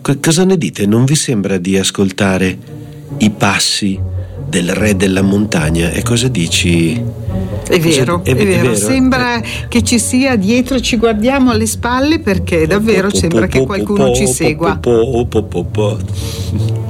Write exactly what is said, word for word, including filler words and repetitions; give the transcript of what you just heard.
Co- cosa ne dite? Non vi sembra di ascoltare i passi del re della montagna? E cosa dici? È vero, Cosa, è, è vero, vero, sembra eh. che ci sia dietro, ci guardiamo alle spalle perché davvero sembra che qualcuno ci segua. Po, po, po, po, po, po.